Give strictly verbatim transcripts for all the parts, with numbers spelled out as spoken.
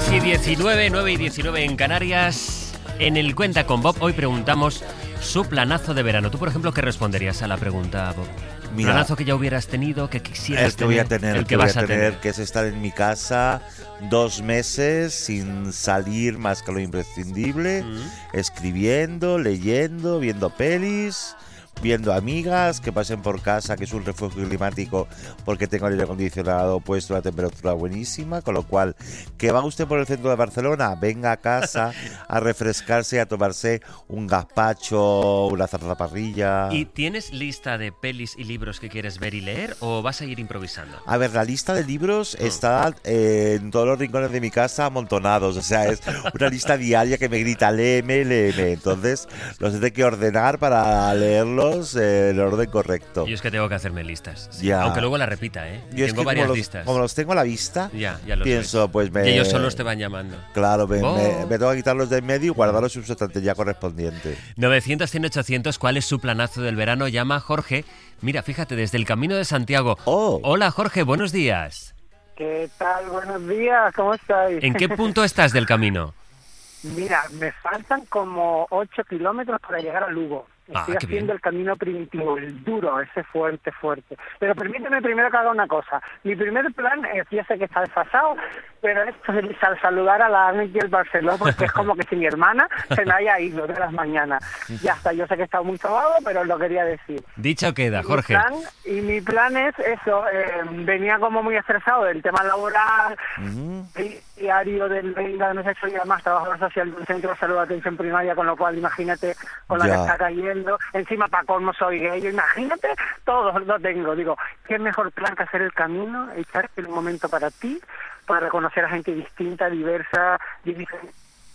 diez y diecinueve, nueve y diecinueve en Canarias. En el Cuenta con Bob hoy preguntamos su planazo de verano. ¿Tú, por ejemplo, qué responderías a la pregunta, Bob? Mira, planazo que ya hubieras tenido, que quisieras el que tener, voy a tener, el que, que voy vas a a tener, tener. que es estar en mi casa dos meses sin salir más que lo imprescindible, Mm. escribiendo, leyendo, viendo pelis, viendo amigas que pasen por casa, que es un refugio climático porque tengo el aire acondicionado puesto a una temperatura buenísima, con lo cual, que va usted por el centro de Barcelona, venga a casa a refrescarse, a tomarse un gazpacho, una zarzaparrilla. ¿Y tienes lista de pelis y libros que quieres ver y leer o vas a ir improvisando? A ver, la lista de libros Mm. está eh, en todos los rincones de mi casa amontonados. O sea, es una lista diaria que me grita, léeme, léeme. Entonces, los tengo que ordenar para leerlos eh, en el orden correcto. Yo es que tengo que hacerme listas. Sí. Ya. Aunque luego la repita, ¿eh? Yo es tengo que varias como los, listas. como los tengo a la vista, Ya, ya lo pienso, sé. pues me... Y ellos solos te van llamando. Claro, me, Oh. me, me tengo que quitarlos de en medio y guardarlos en su estantería correspondiente. novecientos, cien, ochocientos, ¿cuál es su planazo del verano? Llama a Jorge. Mira, fíjate, desde el Camino de Santiago. Oh. Hola, Jorge, buenos días. ¿Qué tal? Buenos días, ¿cómo estáis? ¿En qué punto estás del camino? Mira, me faltan como ocho kilómetros para llegar a Lugo. Ah, Estoy qué haciendo bien. el camino primitivo, el duro, ese fuerte, fuerte. Pero permíteme primero que haga una cosa. Mi primer plan es, ya sé que está desfasado, pero es sal- saludar a la Ángel Barceló, porque es como que si mi hermana se me haya ido de las mañanas. Ya está, yo sé que está muy sobado, pero lo quería decir. Dicho queda, Y mi Jorge. plan- y mi plan es eso, eh, venía como muy estresado del tema laboral, Ujú. el diario del venga, no sé si ya más trabajador social de un centro de salud de atención primaria, con lo cual imagínate con la Ya. que está cayendo, encima para colmo soy gay, yo, imagínate, todo lo tengo, digo, qué mejor plan que hacer el camino, echarte un momento para ti, para conocer a gente distinta, diversa, diferente,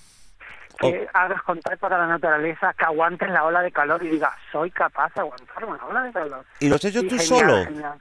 que hagas contacto con la naturaleza, que aguantes la ola de calor y digas, soy capaz de aguantar una ola de calor. ¿Y lo has hecho Y tú genial, solo? genial.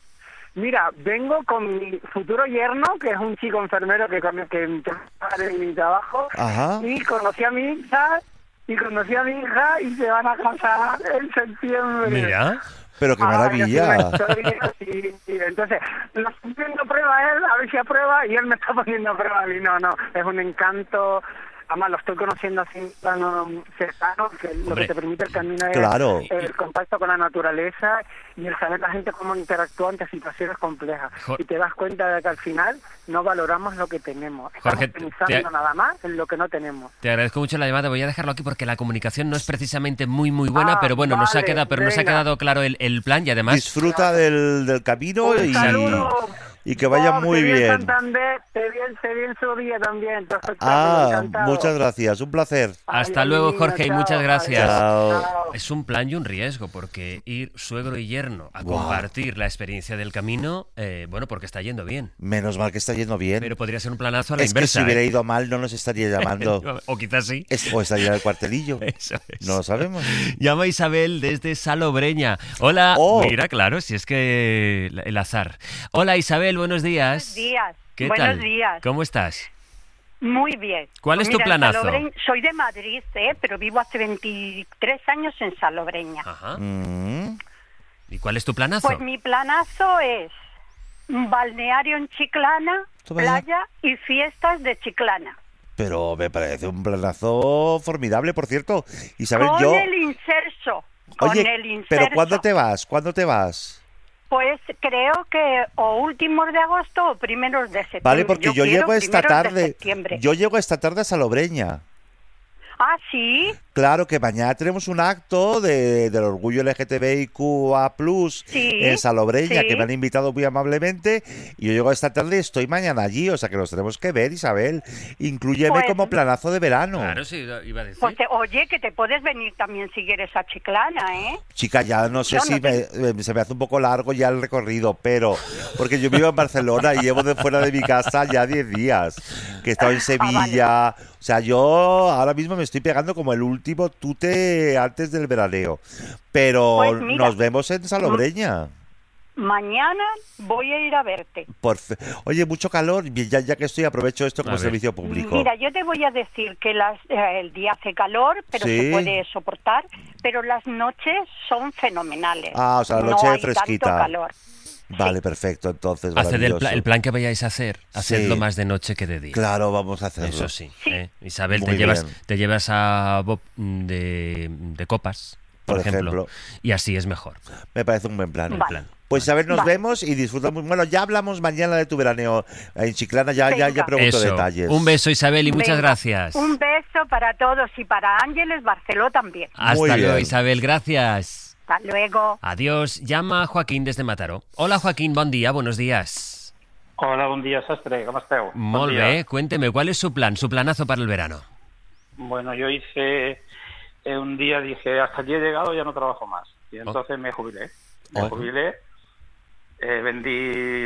Mira, vengo con mi futuro yerno, que es un chico enfermero que con el que trabaja en mi trabajo, Ajá. y conocí a mi hija, y conocí a mi hija, y se van a casar en septiembre. Mira. Pero qué Ah, maravilla. que sí, una historia, sí, sí. Entonces, lo estoy poniendo a prueba a él, a ver si aprueba, y él me está poniendo a prueba a mí. No, no, es un encanto. Además, lo estoy conociendo así en plano cercano, que lo Hombre. que te permite el camino es Claro. el contacto con la naturaleza y el saber la gente cómo interactúa ante situaciones complejas. Jo- Y te das cuenta de que al final no valoramos lo que tenemos. Estamos Jorge, pensando te- nada más en lo que no tenemos. Te agradezco mucho la llamada. Voy a dejarlo aquí porque la comunicación no es precisamente muy, muy buena, Ah, pero bueno, nos ha vale, quedado, pero nos ha venga. quedado claro el, el plan y además... Disfruta del, del camino Un y, saludo. y que vaya Bob, muy te vi en bien. Santander, te vi en, te vi en su día también. tu espectáculo, Ah, encantado. muchas gracias, un placer. Hasta Ay, luego, amigo, Jorge, y chao, muchas gracias. Chao. Chao. Es un plan y un riesgo, porque ir suegro y yerno a Guau. compartir la experiencia del camino, eh, bueno, porque está yendo bien. Menos mal que está yendo bien. Pero podría ser un planazo a la es que inversa. si hubiera ¿eh? ido mal no nos estaría llamando. O quizás sí. Es- o estaría en el cuartelillo. Eso es. No lo sabemos. Llama Isabel desde Salobreña. Hola. Oh. Mira, claro, si es que el azar. Hola, Isabel, buenos días. Buenos días. ¿Qué Buenos tal? días. ¿Cómo estás? Muy bien. ¿Cuál es tu Mira, en planazo? Salobreña- soy de Madrid, ¿eh? Pero vivo hace veintitrés años en Salobreña. Ajá. Mm. ¿Y cuál es tu planazo? Pues mi planazo es un balneario en Chiclana, Toma ya. playa y fiestas de Chiclana. Pero me parece un planazo formidable, por cierto. Isabel, con yo... el inserso. Con Oye, el inserso. pero ¿cuándo te vas? ¿Cuándo te vas? Pues creo que o últimos de agosto o primeros de septiembre. Vale, porque yo, quiero llego esta primeros de tarde. septiembre. Yo llego esta tarde a Salobreña. Ah, sí. Claro que mañana tenemos un acto de, del orgullo L G T B I Q A plus, Sí, en Salobreña, sí. que me han invitado muy amablemente, y yo llego esta tarde y estoy mañana allí, o sea que nos tenemos que ver, Isabel. Inclúyeme Pues- como planazo de verano. Claro, sí, iba a decir. Pues te- oye, que te puedes venir también si quieres a Chiclana, ¿eh? Chica, ya no sé Yo si no me- eh, se me hace un poco largo ya el recorrido, pero porque yo vivo en Barcelona y llevo de fuera de mi casa ya diez días, que he estado en Sevilla. O sea, yo ahora mismo me estoy pegando como el último tute antes del veraneo. Pero Pues mira, nos vemos en Salobreña. Mañana voy a ir a verte. Por fe- Oye, mucho calor. Bien, Ya, ya que estoy, aprovecho esto como A ver. servicio público. Mira, yo te voy a decir que las, eh, el día hace calor, pero Sí. se puede soportar, pero las noches son fenomenales. Ah, o sea, la No noche hay fresquita. tanto calor. Vale, perfecto, entonces Haced el, maravilloso. pla- el plan que vayáis a hacer, hacedlo Sí. más de noche que de día. Claro, vamos a hacerlo. Eso sí. Sí. ¿eh? Isabel, Muy te llevas, bien. te llevas a Bob de, de copas, por, Por ejemplo, ejemplo. y así es mejor. Me parece un buen plan. El Vale. plan. Pues a ver, nos Vale. vemos y disfrutamos. Bueno, ya hablamos mañana de tu veraneo en Chiclana, ya, ya, ya Venga. pregunto Eso. detalles. Un beso, Isabel, y muchas Venga, gracias. Un beso para todos y para Ángeles Barceló también. Hasta Muy luego, bien. Isabel, gracias. Hasta luego. Adiós. Llama a Joaquín desde Mataró. Hola, Joaquín, buen día, buenos días. Hola, bon dia, sastre, com esteu? Bon Molt dia. bé, cuénteme, ¿cuál es su plan, su planazo para el verano? Bueno, yo hice eh, un día, dije, hasta aquí he llegado, ya no trabajo más. Y entonces me jubilé. Me Oh. jubilé, eh, vendí